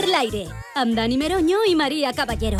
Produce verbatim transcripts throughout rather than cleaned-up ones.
per l'aire, amb Dani Meroño i Maria Caballero.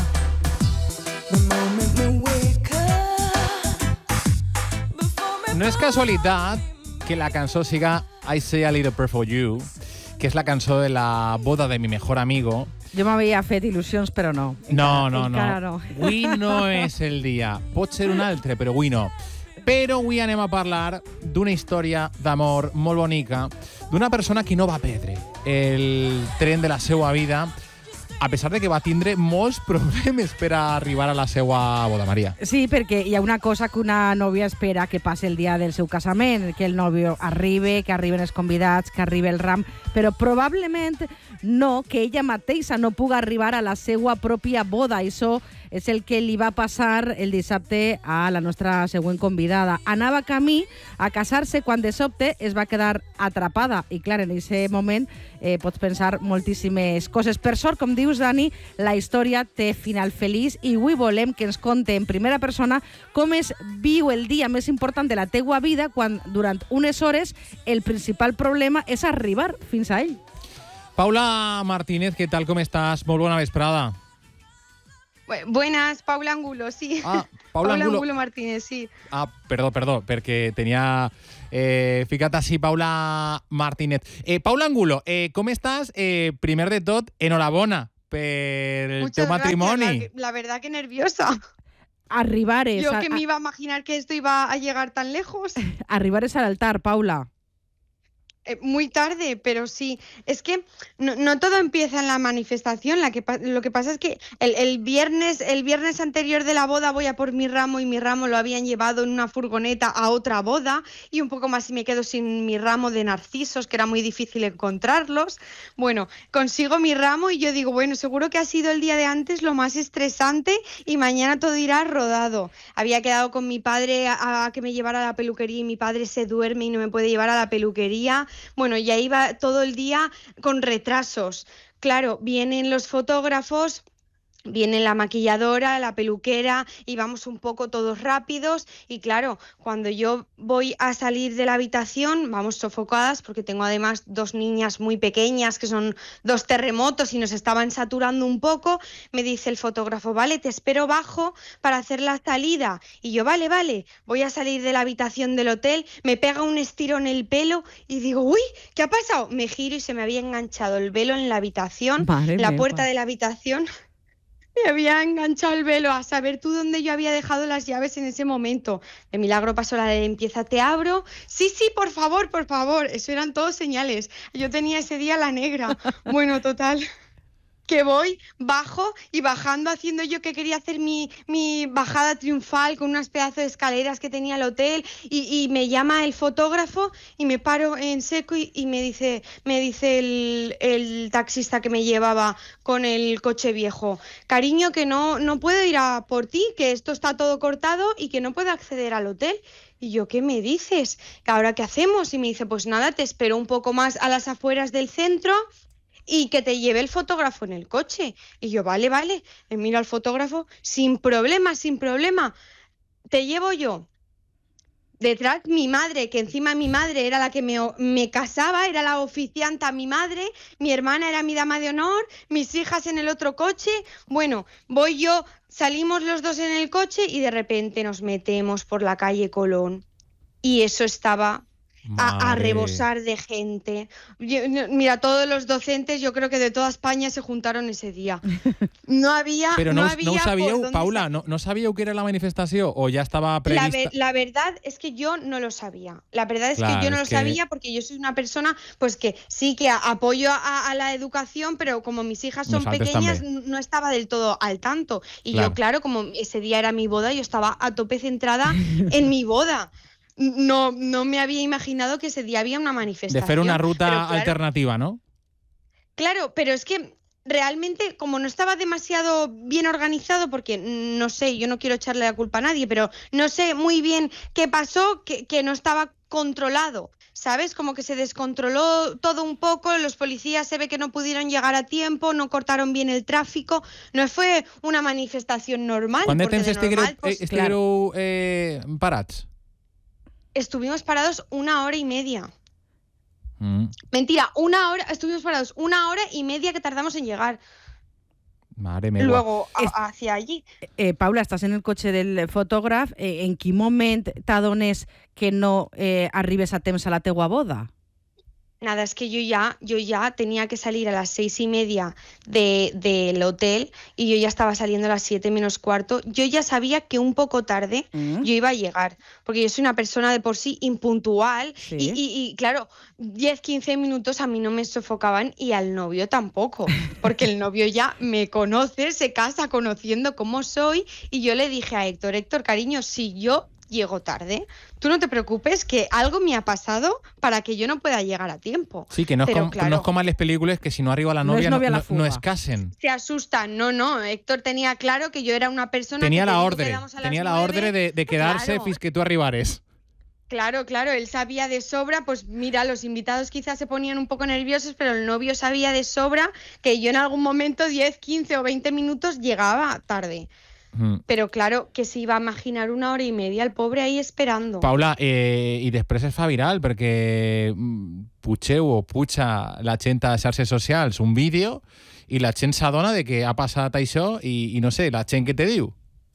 No és casualitat que la cançó siga I Say a Little Prayer for You, que és la cançó de la boda de mi mejor amigo. Jo m'havia fet il·lusions, però no. No, no, encara no. no. Avui no és el dia. Pot ser un altre, però avui no. Però avui anem a parlar d'una història d'amor molt bonica, d'una persona que no va perdre el tren de la seva vida, a pesar de que va tindre molts problemes per a arribar a la seva boda, Maria. Sí, perquè hi ha una cosa que una nòvia espera que passi el dia del seu casament, que el nòvio arribi, que arriben els convidats, que arribi el ram, però probablement no que ella mateixa no puga arribar a la seva pròpia boda. Això és el que li va passar el dissabte a la nostra següent convidada. Anava camí a casar-se quan de sobte es va quedar atrapada. I clar, en aquest moment eh, pots pensar moltíssimes coses. Per sort, com dius, Dani, la història té final feliç i avui volem que ens conte en primera persona com es viu el dia més important de la teua vida quan durant unes hores el principal problema és arribar fins a ell. Paula Martínez, què tal, com estàs? Molt bona vesprada. Buenas, Paula Angulo, sí. Ah, Paula, Paula Angulo. Angulo Martínez, sí. Ah, perdó, perdó, perquè tenia eh, ficat així Paula Martínez. Eh, Paula Angulo, eh, com estàs? Eh, primer de tot, enhorabona per el Muchas teu matrimoni. gracias. La, la verdad que nerviosa. Arribar és... Yo a, que me iba a imaginar que esto iba a llegar tan lejos. Arribar és al altar, Paula. Eh, muy tarde, pero sí. Es que no, no todo empieza en la manifestación. La que, lo que pasa es que el, el, viernes, el viernes anterior de la boda voy a por mi ramo y mi ramo lo habían llevado en una furgoneta a otra boda y un poco más y me quedo sin mi ramo de narcisos, que era muy difícil encontrarlos. Bueno, consigo mi ramo y yo digo, bueno, seguro que ha sido el día de antes lo más estresante y mañana todo irá rodado. Había quedado con mi padre a, a que me llevara a la peluquería y mi padre se duerme y no me puede llevar a la peluquería. Bueno, ya iba todo el día con retrasos. Claro, vienen los fotógrafos, viene la maquilladora, la peluquera y vamos un poco todos rápidos y claro, cuando yo voy a salir de la habitación vamos sofocadas porque tengo además dos niñas muy pequeñas que son dos terremotos y nos estaban saturando un poco. Me dice el fotógrafo, vale, te espero bajo para hacer la salida y yo, vale, vale, voy a salir de la habitación del hotel, me pega un estirón el pelo y digo, uy, ¿qué ha pasado? Me giro y se me había enganchado el velo en la habitación, Madre la mía, puerta pa. de la habitación. Me había enganchado el velo, a saber tú dónde yo había dejado las llaves en ese momento. De milagro pasó la de limpieza, te abro. Sí, sí, por favor, por favor. Eso eran todos señales. Yo tenía ese día la negra. Bueno, total. Que voy, bajo y bajando, haciendo yo que quería hacer mi, mi bajada triunfal con unas pedazos de escaleras que tenía el hotel y, y me llama el fotógrafo y me paro en seco y, y me dice, me dice el, el taxista que me llevaba con el coche viejo, cariño, que no, no puedo ir a por ti, que esto está todo cortado y que no puedo acceder al hotel. Y yo, ¿qué me dices? ¿Ahora qué hacemos? Y me dice, pues nada, te espero un poco más a las afueras del centro y que te lleve el fotógrafo en el coche. Y yo, vale, vale. Me miro al fotógrafo, sin problema, sin problema. Te llevo yo. Detrás mi madre, que encima mi madre era la que me, me casaba, era la oficianta mi madre, mi hermana era mi dama de honor, mis hijas en el otro coche. Bueno, voy yo, salimos los dos en el coche y de repente nos metemos por la calle Colón. Y eso estaba... A, a rebosar de gente. Yo, mira, todos los docentes, yo creo que de toda España se juntaron ese día. No había... Però no, no, no había ho sabíeu, por Paula? dónde... No, no sabíeu que era la manifestació o ja estava La, prevista? ver, la verdad es que yo no lo sabía. La verdad es Claro, que yo no es lo que... sabía porque yo soy una persona pues que sí que apoyo a, a la educación, pero como mis hijas son Nosaltres pequeñas també. no estaba del todo al tanto. Y Claro. yo, claro, como ese día era mi boda, yo estaba a tope centrada en mi boda. No, no me había imaginado que ese día había una manifestación. De fer una ruta pero, claro, alternativa, ¿no? Claro, pero es que realmente, como no estaba demasiado bien organizado, porque no sé, yo no quiero echarle la culpa a nadie, pero no sé muy bien qué pasó, que, que no estaba controlado, ¿sabes? Como que se descontroló todo un poco, los policías se ve que no pudieron llegar a tiempo, no cortaron bien el tráfico, no fue una manifestación normal. Quant de porque temps de estiguereu, normal, pues, estiguereu eh, parats? estuvimos parados una hora y media. Mm. Mentira, una hora, estuvimos parados una hora y media que tardamos en llegar. Madre meva. Luego a, Es- hacia allí. Eh, Paula, estàs en el cotxe del fotògraf. Eh, en quin moment t'adones que no eh, arribes a temps a la teua boda? Nada, es que yo ya, yo ya tenía que salir a las seis y media de, del hotel y yo ya estaba saliendo a las siete menos cuarto. Yo ya sabía que un poco tarde Mm. yo iba a llegar, porque yo soy una persona de por sí impuntual Sí. y, y, y, claro, diez, quince minutos a mí no me sofocaban y al novio tampoco, porque el novio ya me conoce, se casa conociendo cómo soy y yo le dije a Héctor, Héctor, cariño, si yo llego tarde, tú no te preocupes que algo me ha pasado para que yo no pueda llegar a tiempo. Sí, que no es, Pero, com, claro, no es como en las películas que si no arriba la No es novia no, novia la no- fuga. no es casen. se asustan. No, no, Héctor tenía claro que yo era una persona Tenía que te la digo, orden, quedamos a las tenía la nueve. orden de, de quedarse Claro. fins que tú arribares. Claro, claro, él sabía de sobra, pues mira, los invitados quizás se ponían un poco nerviosos, pero el novio sabía de sobra que yo en algún momento, diez, quince o veinte minutos, llegaba tarde. Mm. Pero claro, que se iba a imaginar una hora y media el pobre ahí esperando. Paula, eh, i després es fa viral perquè mm, putxeu o putxa la gent a xarxes socials un vídeo i la gent s'adona de que ha passat això i, i no sé, la gent que te diu?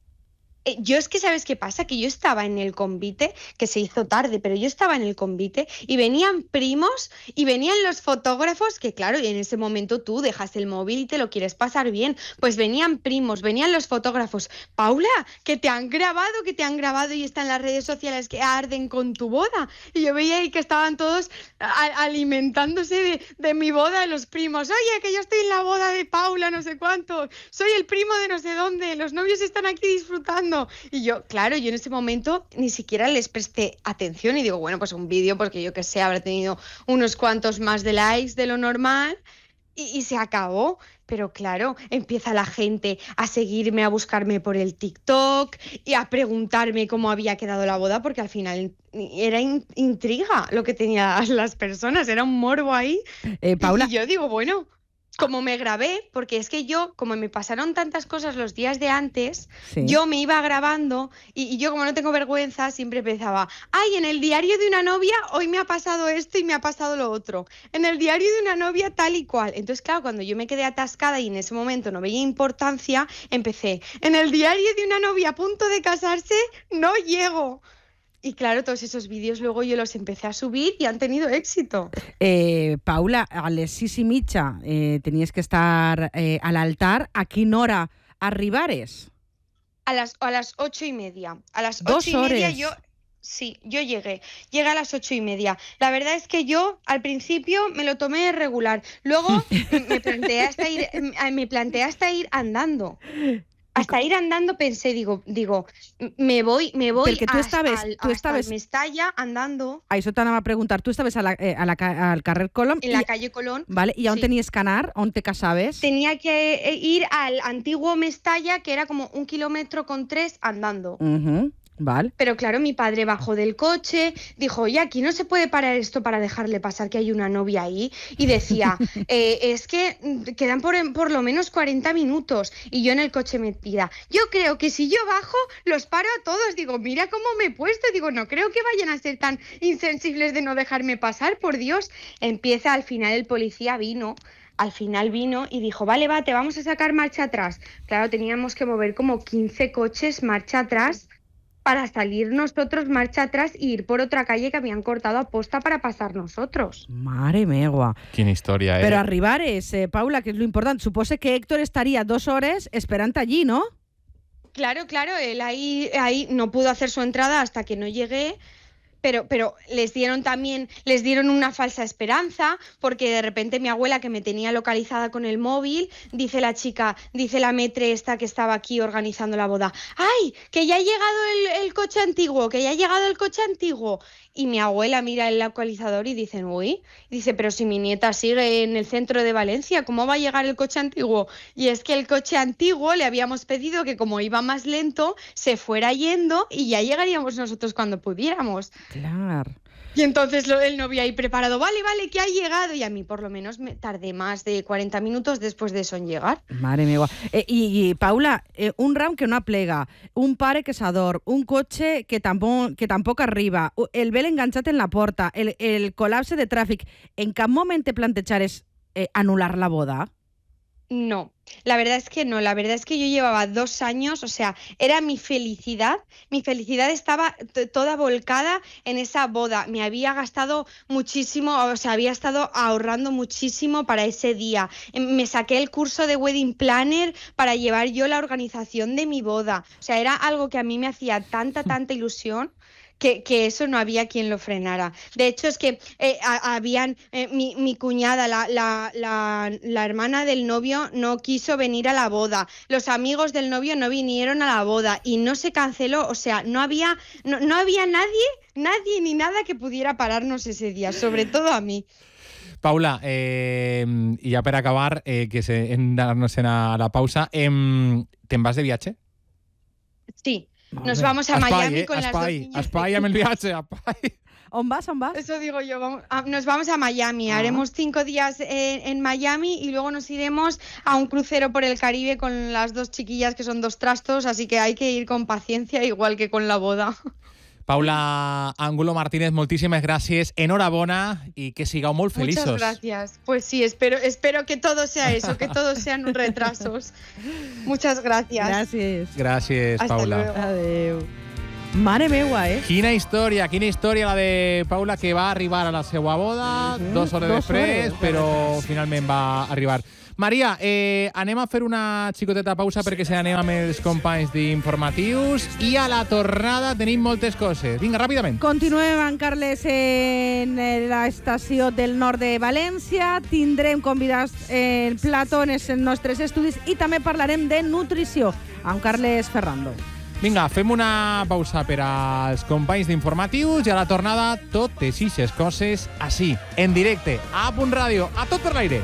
Eh, Yo es que, ¿sabes qué pasa? Que yo estaba en el convite, que se hizo tarde, pero yo estaba en el convite y venían primos y venían los fotógrafos, que claro, y en ese momento tú dejas el móvil y te lo quieres pasar bien. Pues venían primos, venían los fotógrafos. Paula, que te han grabado, que te han grabado y están las redes sociales que arden con tu boda. Y yo veía ahí que estaban todos a- alimentándose de, de mi boda, los primos. Oye, que yo estoy en la boda de Paula, no sé cuánto. Soy el primo de no sé dónde. Los novios están aquí disfrutando. Y yo, claro, yo en ese momento ni siquiera les presté atención y digo, bueno, pues un vídeo, porque yo que sé, habrá tenido unos cuantos más de likes de lo normal y, y se acabó. Pero claro, empieza la gente a seguirme, a buscarme por el TikTok y a preguntarme cómo había quedado la boda, porque al final era in- intriga lo que tenían las personas, era un morbo ahí. Eh, Paula, Y yo digo, bueno, como me grabé, porque es que yo, como me pasaron tantas cosas los días de antes, sí. yo me iba grabando y, y yo, como no tengo vergüenza, siempre empezaba, ay, en el diario de una novia hoy me ha pasado esto y me ha pasado lo otro. En el diario de una novia tal y cual. Entonces, claro, cuando yo me quedé atascada y en ese momento no veía importancia, empecé, en el diario de una novia a punto de casarse, no llego. Y claro, todos esos vídeos luego yo los empecé a subir y han tenido éxito. Eh, Paula, a les sis i mitja eh, tenies que estar eh, a l'altar. A quina hora arribares? A las, a las ocho y media. A las Dos ocho y media horas. yo... Sí, yo llegué. Llegué a las ocho y media. La verdad es que yo al principio me lo tomé regular. Luego me planteé hasta ir, me planteé hasta ir andando. Hasta ir andando pensé, digo, digo, me voy, me voy Perquè tu hasta, estaves- al- tu hasta estaves- el Mestalla andando Això t'anava a preguntar. Tu estaves a la, eh, a la, ca- al carrer Colom en la i, calle Colón. vale, i on Sí. tenies que anar? On te casaves? Tenía que eh, ir al antiguo Mestalla, que era como un kilómetro con tres andando. Uh-huh. Val. Pero claro, mi padre bajó del coche, dijo, oye, aquí no se puede parar esto para dejarle pasar que hay una novia ahí. Y decía, eh, es que mm, quedan por, por lo menos cuarenta minutos. Y yo en el coche metida, yo creo que si yo bajo, los paro a todos. Digo, mira cómo me he puesto. Digo, no creo que vayan a ser tan insensibles de no dejarme pasar, por Dios. Empieza, al final el policía vino. Al final vino y dijo, vale, va, te vamos a sacar marcha atrás. Claro, teníamos que mover como quince coches marcha atrás para salir nosotros marcha atrás y ir por otra calle que habían cortado a posta para pasar nosotros. Mare meua. Quina història, eh? Però arribares, eh, Paula, que és lo important. Supose que Héctor estaria dos hores esperant allí, ¿no? Claro, claro, él ahí, ahí no pudo hacer su entrada hasta que no llegué. Pero, pero les dieron también, les dieron una falsa esperanza, porque de repente mi abuela, que me tenía localizada con el móvil, dice la chica, dice la metre esta que estaba aquí organizando la boda, ¡ay, que ya ha llegado el, el coche antiguo, que ya ha llegado el coche antiguo! Y mi abuela mira el localizador y dicen, uy, dice, pero si mi nieta sigue en el centro de Valencia, ¿cómo va a llegar el coche antiguo? Y es que el coche antiguo le habíamos pedido que, como iba más lento, se fuera yendo y ya llegaríamos nosotros cuando pudiéramos. Clar. Y entonces lo, el novio ahí preparado, vale, vale, que ha llegado. Y a mí por lo menos me tardé más de cuarenta minutos después de eso en llegar. Mare meva. Eh, i, I, Paula, eh, un ram que no aplega, un pare que s'ador, un cotxe que tampoc, que tampoc arriba, el vel enganxat en la porta, el, el col·lapse de tràfic, en cap moment te plantejares eh, anul·lar la boda? No, la verdad es que no, la verdad es que yo llevaba dos años, o sea, era mi felicidad, mi felicidad estaba t- toda volcada en esa boda, me había gastado muchísimo, o sea, había estado ahorrando muchísimo para ese día, me saqué el curso de Wedding Planner para llevar yo la organización de mi boda, o sea, era algo que a mí me hacía tanta, tanta ilusión. Que, que eso no había quien lo frenara. De hecho, es que eh, a, habían eh, mi, mi cuñada, la, la, la, la hermana del novio, no quiso venir a la boda. Los amigos del novio no vinieron a la boda y no se canceló. O sea, no había, no, no había nadie, nadie ni nada que pudiera pararnos ese día, sobre todo a mí. Paula, eh, i ja per acabar, eh, que se, hem d'anar-nos a la pausa, eh, ¿te'n vas de viatge? Sí. Nos vamos a Espai, Miami eh? con Espai, las dos niñas. Espai amb el viatge, espai. On vas, on vas? Eso digo yo, vamos, a, nos vamos a Miami, ah. haremos cinco días en, en Miami y luego nos iremos a un crucero por el Caribe con las dos chiquillas que son dos trastos, así que hay que ir con paciencia, igual que con la boda. Paula Angulo Martínez, moltíssimes gràcies, enhorabona i que sigueu molt feliços. Muchas gracias. Pues sí, espero, espero que todo sea eso, que todos sean retrasos. Muchas gracias. Gràcies. Gràcies, Hasta Paula. luego. Adéu. Mare meua, eh? Quina història, quina història la de Paula, que va arribar a la seva boda, Mm-hmm. dues hores Dos després, hores. però finalment va arribar. Maria, eh, anem a fer una xicoteta pausa perquè se n'anem amb els companys d'informatius i a la tornada tenim moltes coses. Vinga, ràpidament. Continuem amb Carles en l'estació del nord de València. Tindrem convidats en plató en els nostres estudis i també parlarem de nutrició amb Carles Ferrando. Vinga, fem una pausa per als companys d'informatius i a la tornada totes ixes coses així, en directe, a Punt Ràdio, a tot per l'aire.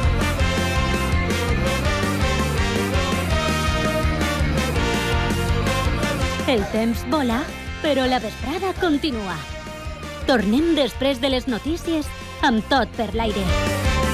El temps vola, però la vesprada continua. Tornem després de les notícies amb Tot per l'aire.